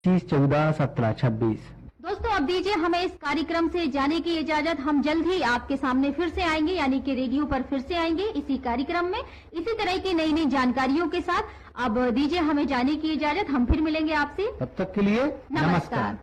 25/14/17/26। दोस्तों अब दीजिए हमें इस कार्यक्रम से जाने की इजाजत। हम जल्द ही आपके सामने फिर से आएंगे, यानी कि रेडियो पर फिर से आएंगे इसी कार्यक्रम में इसी तरह की नई नई जानकारियों के साथ। अब दीजिए हमें जाने की इजाजत, हम फिर मिलेंगे आपसे। तब तक के लिए नमस्कार।